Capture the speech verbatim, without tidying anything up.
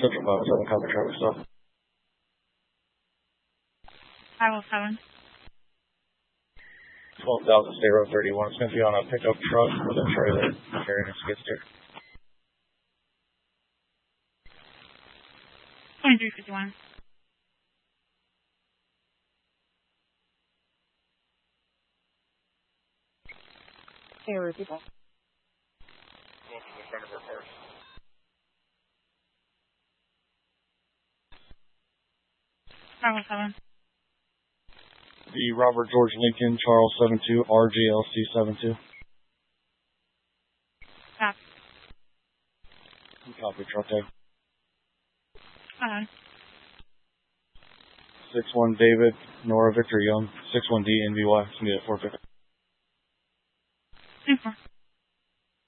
Central five oh seven, copy traffic stop. five oh seven. twelve thousand State Road thirty-one. It's going to be on a pickup truck with a trailer carrying a skid steer. twenty-three fifty-one. Hey, repeat that. five oh seven. The Robert George Lincoln Charles seven two R J L C seven two. Stop. Copy, truck tag. Uh, six one David, Nora Victor Young, six one D N V Y. It's going to be at four fifty.